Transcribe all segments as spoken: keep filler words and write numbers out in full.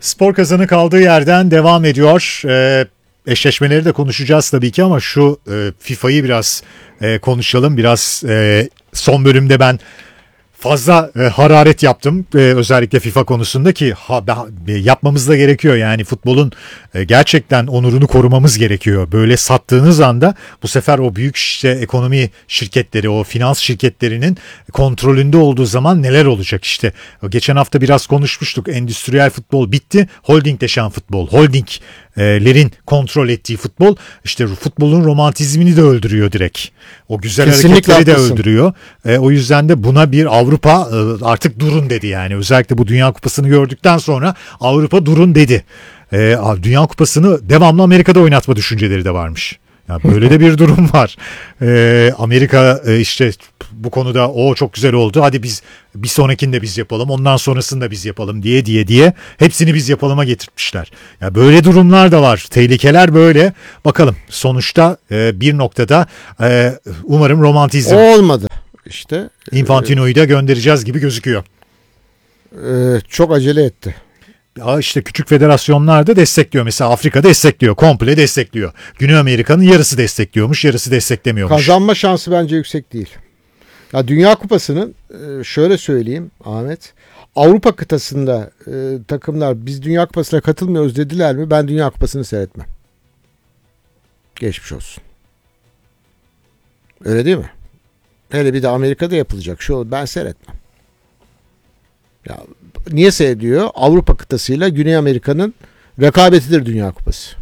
Spor Kazanı kaldığı yerden devam ediyor. Ee, eşleşmeleri de konuşacağız tabii ki ama şu e, FIFA'yı biraz e, konuşalım. Biraz e, son bölümde ben fazla e, hararet yaptım. E, özellikle FIFA konusunda ki ha, e, yapmamız da gerekiyor. Yani futbolun e, gerçekten onurunu korumamız gerekiyor. Böyle sattığınız anda bu sefer o büyük işte ekonomi şirketleri, o finans şirketlerinin kontrolünde olduğu zaman neler olacak işte. Geçen hafta biraz konuşmuştuk. Endüstriyel futbol bitti. Holdingleşen futbol. Holdinglerin kontrol ettiği futbol işte futbolun romantizmini de öldürüyor direkt. O güzel Kesinlikle hareketleri haklısın. de öldürüyor. E, o yüzden de buna bir Avrupa e, artık durun dedi yani. Özellikle bu Dünya Kupası'nı gördükten sonra Avrupa durun dedi. E, Dünya Kupası'nı devamlı Amerika'da oynatma düşünceleri de varmış. Yani böyle de bir durum var. E, Amerika e, işte bu konuda o çok güzel oldu. Hadi biz bir sonrakini de biz yapalım. Ondan sonrasını da biz yapalım diye diye diye hepsini biz yapalıma getirtmişler. Yani böyle durumlar da var. Tehlikeler böyle. Bakalım sonuçta e, bir noktada e, umarım romantizm. O olmadı işte. Infantino'yu da göndereceğiz gibi gözüküyor. Ee, çok acele etti. Ya işte küçük federasyonlar da destekliyor. Mesela Afrika destekliyor. Komple destekliyor. Güney Amerika'nın yarısı destekliyormuş. Yarısı desteklemiyormuş. Kazanma şansı bence yüksek değil. Ya Dünya Kupası'nın şöyle söyleyeyim Ahmet. Avrupa kıtasında e, takımlar biz Dünya Kupası'na katılmıyoruz dediler mi? Ben Dünya Kupası'nı seyretmem. Geçmiş olsun. Öyle değil mi? Hele bir de Amerika'da yapılacak şu ben seyretmem. Ya niye seyrediyor? Avrupa kıtasıyla Güney Amerika'nın rekabetidir Dünya Kupası.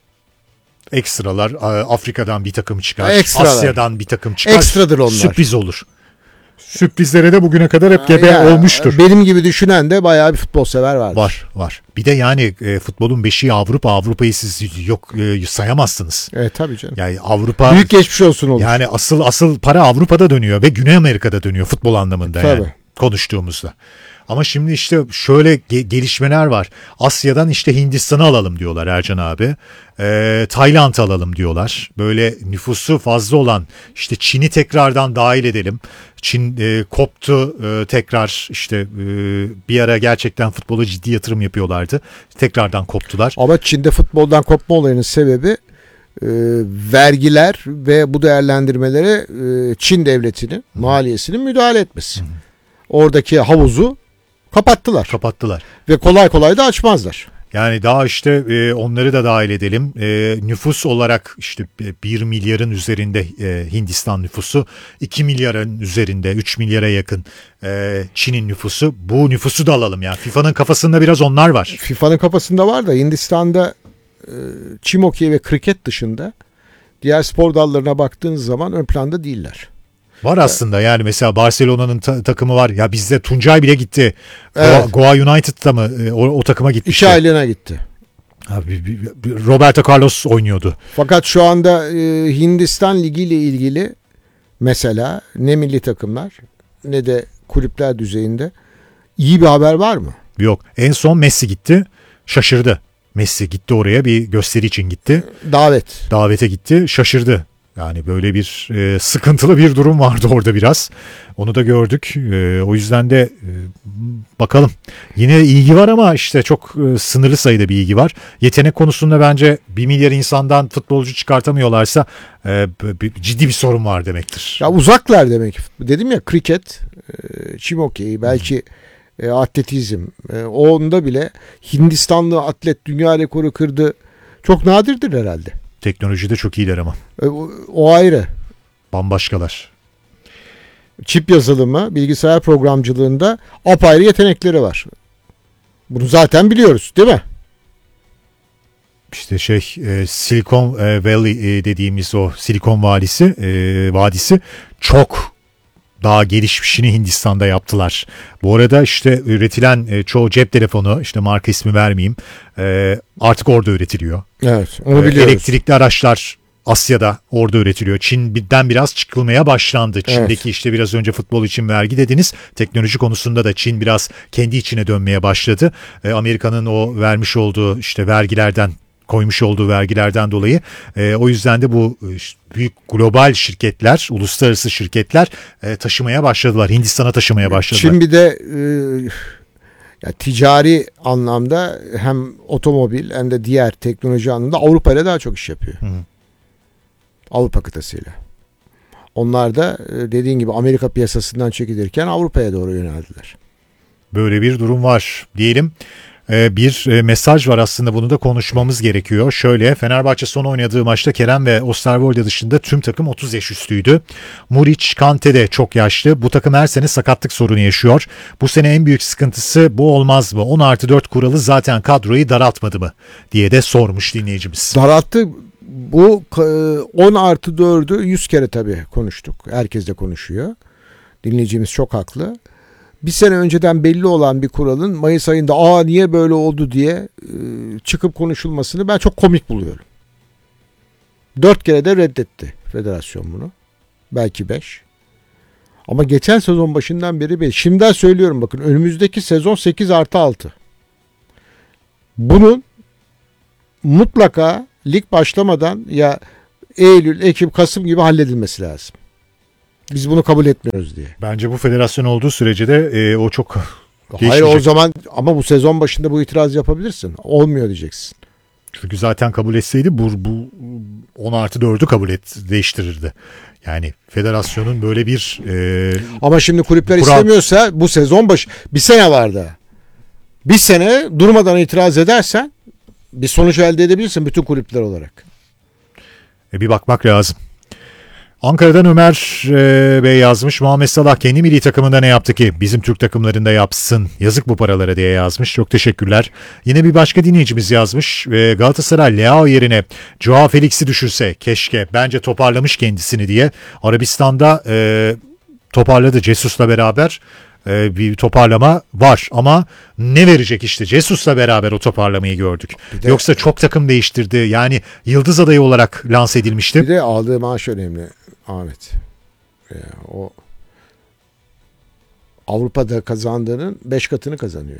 Ekstralar Afrika'dan bir takım çıkar. Ekstralar. Asya'dan bir takım çıkar. Ekstradır onlar. Sürpriz olur. Sürprizlere de bugüne kadar hep gebe Ya, olmuştur. Benim gibi düşünen de bayağı bir futbol sever vardır. Var var. Bir de yani e, futbolun beşiği Avrupa. Avrupa'yı siz yok e, sayamazsınız. Evet tabii canım. Yani Avrupa Büyük geçmiş olsun olur. yani asıl asıl para Avrupa'da dönüyor ve Güney Amerika'da dönüyor futbol anlamında Tabii. yani konuştuğumuzda. Ama şimdi işte şöyle ge- gelişmeler var. Asya'dan işte Hindistan'ı alalım diyorlar Ercan abi. Ee, Tayland'ı alalım diyorlar. Böyle nüfusu fazla olan işte Çin'i tekrardan dahil edelim. Çin e, koptu e, tekrar işte e, bir ara gerçekten futbola ciddi yatırım yapıyorlardı. Tekrardan koptular. Ama Çin'de futboldan kopma olayının sebebi e, vergiler ve bu değerlendirmelere e, Çin devletinin maliyesinin müdahale etmesi. Hı. Oradaki havuzu kapattılar. Kapattılar. Ve kolay kolay da açmazlar. Yani daha işte e, onları da dahil edelim. E, nüfus olarak işte bir milyarın üzerinde e, Hindistan nüfusu, iki milyarın üzerinde, üç milyara yakın e, Çin'in nüfusu. Bu nüfusu da alalım yani. FIFA'nın kafasında biraz onlar var. FIFA'nın kafasında var da Hindistan'da e, çim hokeyi ve kriket dışında diğer spor dallarına baktığınız zaman ön planda değiller. Var aslında yani mesela Barcelona'nın ta- takımı var. Ya bizde Tuncay bile gitti. Evet. Goa, Goa United'da mı e, o, o takıma gitmişti. İki aylığına gitti. Abi, bir- bir- Roberto Carlos oynuyordu. Fakat şu anda e, Hindistan Ligi ile ilgili mesela ne milli takımlar ne de kulüpler düzeyinde iyi bir haber var mı? Yok. En son Messi gitti. Şaşırdı. Messi gitti oraya bir gösteri için gitti. Davet. Davete gitti. Şaşırdı. Yani böyle bir e, sıkıntılı bir durum vardı orada biraz. Onu da gördük. E, o yüzden de e, bakalım. Yine ilgi var ama işte çok e, sınırlı sayıda bir ilgi var. Yetenek konusunda bence bir milyar insandan futbolcu çıkartamıyorlarsa e, b- ciddi bir sorun var demektir. Ya uzaklar demek. Dedim ya kriket, e, çim hokeyi, belki e, atletizm. E, onda bile Hindistanlı atlet dünya rekoru kırdı. Çok nadirdir herhalde. Teknolojide çok iyiler ama. E, o, o ayrı. Bambaşkalar. Çip yazılımı, bilgisayar programcılığında apayrı yetenekleri var. Bunu zaten biliyoruz, değil mi? İşte şey e, Silicon Valley e, dediğimiz o Silikon Vadisi, e, vadisi çok daha gelişmişini Hindistan'da yaptılar. Bu arada işte üretilen e, çoğu cep telefonu, işte marka ismi vermeyeyim, e, artık orada üretiliyor. Evet, onu E, biliyoruz. elektrikli araçlar Asya'da orada üretiliyor. Çin'den biraz çıkılmaya başlandı. Çin'deki evet. işte biraz önce futbol için vergi dediniz. Teknoloji konusunda da Çin biraz kendi içine dönmeye başladı. E, Amerika'nın o vermiş olduğu işte vergilerden koymuş olduğu vergilerden dolayı e, o yüzden de bu işte, büyük global şirketler, uluslararası şirketler e, taşımaya başladılar. Hindistan'a taşımaya başladılar. Çin bir de e, Yani ticari anlamda hem otomobil hem de diğer teknoloji anlamda Avrupa ile daha çok iş yapıyor. Hı hı. Avrupa kıtasıyla. Onlar da dediğin gibi Amerika piyasasından çekilirken Avrupa'ya doğru yöneldiler. Böyle bir durum var diyelim. Bir mesaj var aslında, bunu da konuşmamız gerekiyor. Şöyle: Fenerbahçe son oynadığı maçta Kerem ve Osterwolde dışında tüm takım otuz yaş üstüydü. Muriç, Kante de çok yaşlı. Bu takım her sene sakatlık sorunu yaşıyor. Bu sene en büyük sıkıntısı bu olmaz mı? on artı dört kuralı zaten kadroyu daraltmadı mı diye de sormuş dinleyicimiz. Daralttı. Bu on artı dördü yüz kere tabii konuştuk. Herkes de konuşuyor. Dinleyicimiz çok haklı. Bir sene önceden belli olan bir kuralın Mayıs ayında aa niye böyle oldu diye çıkıp konuşulmasını ben çok komik buluyorum. Dört kere de reddetti federasyon bunu. Belki beş. Ama geçen sezon başından beri beş. Şimdiden söylüyorum, bakın önümüzdeki sezon sekiz artı altı. Bunun mutlaka lig başlamadan ya Eylül, Ekim, Kasım gibi halledilmesi lazım. Biz bunu kabul etmiyoruz diye. Bence bu federasyon olduğu sürece de e, o çok Hayır geçmeyecek. O zaman ama bu sezon başında bu itiraz yapabilirsin. Olmuyor diyeceksin. Çünkü zaten kabul etseydi bu, bu on artı dördü kabul et, değiştirirdi. Yani federasyonun böyle bir e, ama şimdi kulüpler kural... istemiyorsa bu sezon başı bir sene var da. Bir sene durmadan itiraz edersen bir sonuç elde edebilirsin bütün kulüpler olarak. E, bir bakmak lazım. Ankara'dan Ömer e, Bey yazmış. Muhammed Salah kendi milli takımında ne yaptı ki bizim Türk takımlarında yapsın? Yazık bu paralara diye yazmış. Çok teşekkürler. Yine bir başka dinleyicimiz yazmış. E, Galatasaray Leao yerine Joao Felix'i düşürse keşke. Bence toparlamış kendisini diye. Arabistan'da e, toparladı Jesus'la beraber. E, bir toparlama var ama ne verecek işte? Jesus'la beraber o toparlamayı gördük. De, Yoksa çok takım değiştirdi. Yani yıldız adayı olarak lanse edilmişti. Bir de aldığı maaş önemli Ahmet. Yani o Avrupa'da kazandığının beş katını kazanıyor.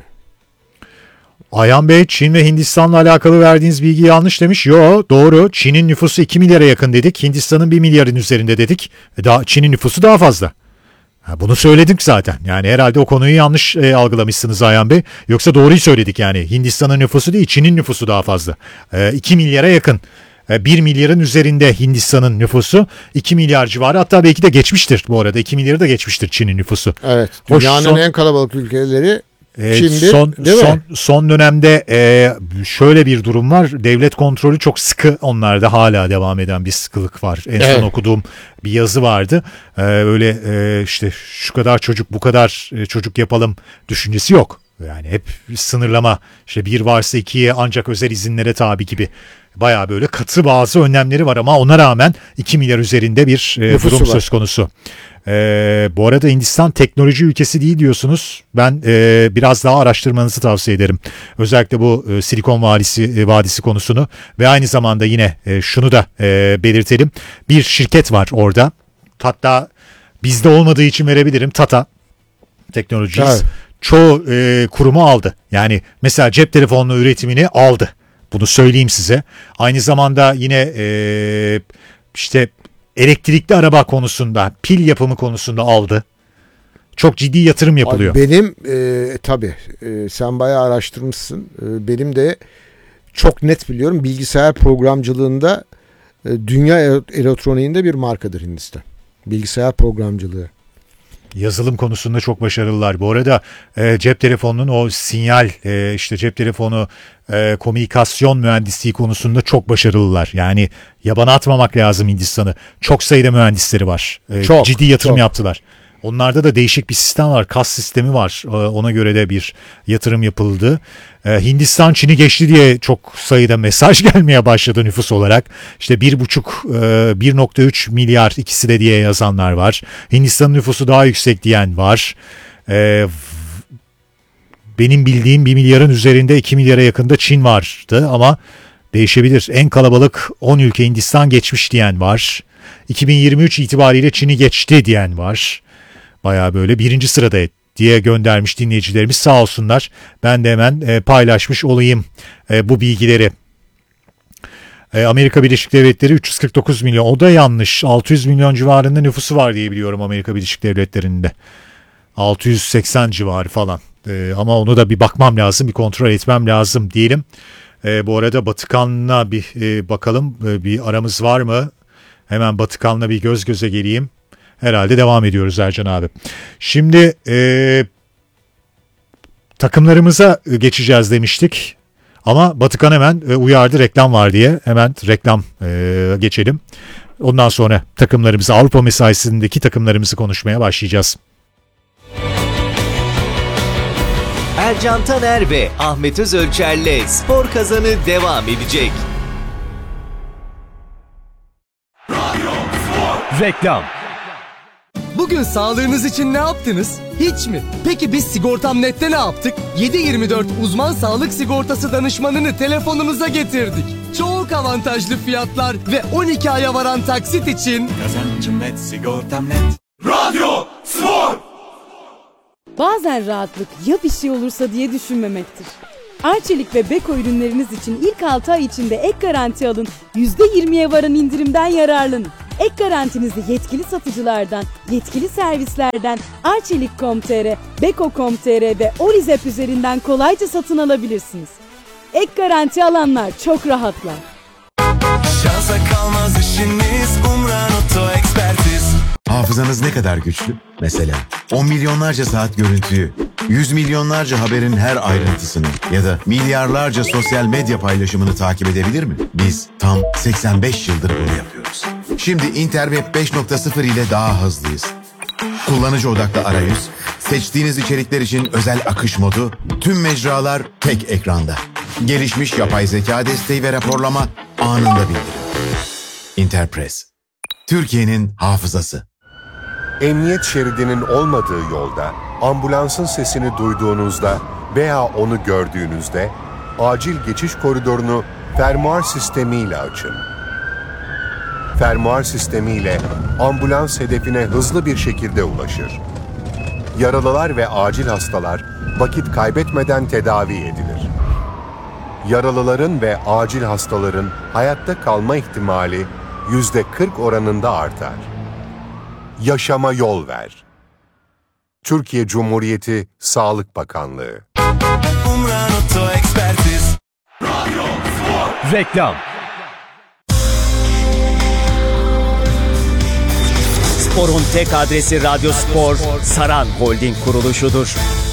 Ayhan Bey, Çin ve Hindistan'la alakalı verdiğiniz bilgi yanlış demiş. Yo, doğru. Çin'in nüfusu iki milyara yakın dedik. Hindistan'ın bir milyarın üzerinde dedik. Daha Çin'in nüfusu daha fazla. Ha, bunu söyledik zaten. Yani herhalde o konuyu yanlış e, algılamışsınız Ayhan Bey. Yoksa doğruyu söyledik yani. Hindistan'ın nüfusu değil, Çin'in nüfusu daha fazla. E, iki milyara yakın. E, bir milyarın üzerinde Hindistan'ın nüfusu. iki milyar civarı, hatta belki de geçmiştir bu arada. iki milyarı da geçmiştir Çin'in nüfusu. Evet. Hoş, dünyanın son... en kalabalık ülkeleri Evet, Çin'dir, son, değil son, mi? son dönemde e, şöyle bir durum var. Devlet kontrolü çok sıkı, onlarda hala devam eden bir sıkılık var. En evet. son okuduğum bir yazı vardı. E, öyle e, işte şu kadar çocuk, bu kadar çocuk yapalım düşüncesi yok. Yani hep sınırlama, işte bir varsa ikiye ancak özel izinlere tabi gibi. Bayağı böyle katı bazı önlemleri var ama ona rağmen iki milyar üzerinde bir e, durum var. Söz konusu. Ee, bu arada Hindistan teknoloji ülkesi değil diyorsunuz. Ben e, biraz daha araştırmanızı tavsiye ederim. Özellikle bu e, Silikon Vadisi, e, Vadisi konusunu ve aynı zamanda yine e, şunu da e, belirtelim. Bir şirket var orada. Hatta bizde olmadığı için verebilirim. Tata Technologies. Evet. Çoğu e, kurumu aldı. Yani mesela cep telefonu üretimini aldı. Bunu söyleyeyim size. Aynı zamanda yine e, işte elektrikli araba konusunda, pil yapımı konusunda aldı. Çok ciddi yatırım yapılıyor. Benim e, tabii e, sen bayağı araştırmışsın. E, benim de çok net biliyorum, bilgisayar programcılığında e, dünya elektroniğinde bir markadır Hindistan. Bilgisayar programcılığı. Yazılım konusunda çok başarılılar. Bu arada e, cep telefonunun o sinyal, e, işte cep telefonu e, komünikasyon mühendisliği konusunda çok başarılılar. Yani yabana atmamak lazım Hindistan'ı. Çok sayıda mühendisleri var. E, çok, ciddi yatırım çok. yaptılar. Onlarda da değişik bir sistem var. Kas sistemi var. Ona göre de bir yatırım yapıldı. Hindistan Çin'i geçti diye çok sayıda mesaj gelmeye başladı nüfus olarak. İşte bir buçuk, bir nokta üç milyar ikisi de diye yazanlar var. Hindistan'ın nüfusu daha yüksek diyen var. Benim bildiğim bir milyarın üzerinde iki milyara yakında Çin vardı ama değişebilir. En kalabalık on ülke Hindistan geçmiş diyen var. iki bin yirmi üç itibariyle Çin'i geçti diyen var. Bayağı böyle birinci sırada diye göndermiş dinleyicilerimiz, sağ olsunlar. Ben de hemen e, paylaşmış olayım e, bu bilgileri. E, Amerika Birleşik Devletleri üç yüz kırk dokuz milyon, o da yanlış. altı yüz milyon civarında nüfusu var diye biliyorum Amerika Birleşik Devletleri'nde. altı yüz seksen civarı falan. E, ama onu da bir bakmam lazım, bir kontrol etmem lazım diyelim. E, bu arada Batıkan'la bir e, bakalım, e, bir aramız var mı? Hemen Batıkan'la bir göz göze geleyim. Herhalde devam ediyoruz Ercan abi. Şimdi e, takımlarımıza geçeceğiz demiştik. Ama Batıkan hemen e, uyardı, reklam var diye. Hemen reklam e, geçelim. Ondan sonra takımlarımızı, Avrupa mesaisindeki takımlarımızı konuşmaya başlayacağız. Ercan Taner ve Ahmet Özölçer'le Spor Kazanı devam edecek. Reklam. Bugün sağlığınız için ne yaptınız? Hiç mi? Peki biz Sigortam Net'te ne yaptık? yedi yirmi dört uzman sağlık sigortası danışmanını telefonunuza getirdik. Çok avantajlı fiyatlar ve on iki aya varan taksit için Kazancım net, sigortam net. Radyo Spor. Bazen rahatlık ya bir şey olursa diye düşünmemektir. Arçelik ve Beko ürünleriniz için ilk altı ay içinde ek garanti alın, yüzde yirmiye varan indirimden yararlanın. Ek garantinizi yetkili satıcılardan, yetkili servislerden arçelik nokta com nokta tr, beko nokta com nokta tr ve Orizep üzerinden kolayca satın alabilirsiniz. Ek garanti alanlar çok rahatlar. Şansa kalmaz işiniz, Umran Oto Ekspertiz. Hafızanız ne kadar güçlü? Mesela on milyonlarca saat görüntüyü, yüz milyonlarca haberin her ayrıntısını ya da milyarlarca sosyal medya paylaşımını takip edebilir mi? Biz tam seksen beş yıldır bunu yapıyoruz. Şimdi Interweb beş nokta sıfır ile daha hızlıyız. Kullanıcı odaklı arayüz, seçtiğiniz içerikler için özel akış modu, tüm mecralar tek ekranda. Gelişmiş yapay zeka desteği ve raporlama anında bildirim. Interpress, Türkiye'nin hafızası. Emniyet şeridinin olmadığı yolda, ambulansın sesini duyduğunuzda veya onu gördüğünüzde acil geçiş koridorunu fermuar sistemiyle açın. Fermuar sistemiyle ambulans hedefine hızlı bir şekilde ulaşır. Yaralılar ve acil hastalar vakit kaybetmeden tedavi edilir. Yaralıların ve acil hastaların hayatta kalma ihtimali yüzde kırk oranında artar. Yaşama yol ver. Türkiye Cumhuriyeti Sağlık Bakanlığı. Umran Oto Ekspertiz. Radyo Spor. reklam. Spor'un tek adresi Radyo Spor, Saran Holding kuruluşudur.